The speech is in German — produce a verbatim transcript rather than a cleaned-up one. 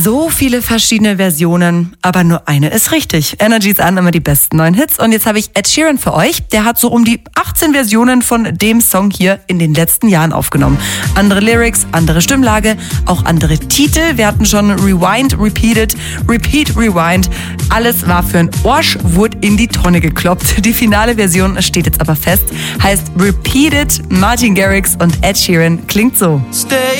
So viele verschiedene Versionen, aber nur eine ist richtig. Energy's an, immer die besten neuen Hits. Und jetzt habe ich Ed Sheeran für euch. Der hat so um die achtzehn Versionen von dem Song hier in den letzten Jahren aufgenommen. Andere Lyrics, andere Stimmlage, auch andere Titel. Wir hatten schon Rewind, Repeated, Repeat, Rewind. Alles war für ein Arsch, wurde in die Tonne gekloppt. Die finale Version steht jetzt aber fest. Heißt Repeated, Martin Garrix und Ed Sheeran. Klingt so. Stay